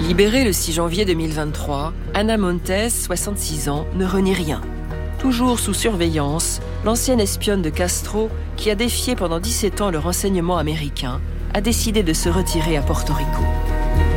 Libérée le 6 janvier 2023, Ana Montes, 66 ans, ne renie rien. Toujours sous surveillance, l'ancienne espionne de Castro, qui a défié pendant 17 ans le renseignement américain, a décidé de se retirer à Porto Rico.